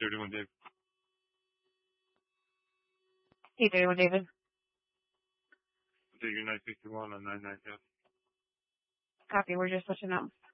31 David. Hey, 31 David. Figure 961 on 990. Copy, we're just switching up.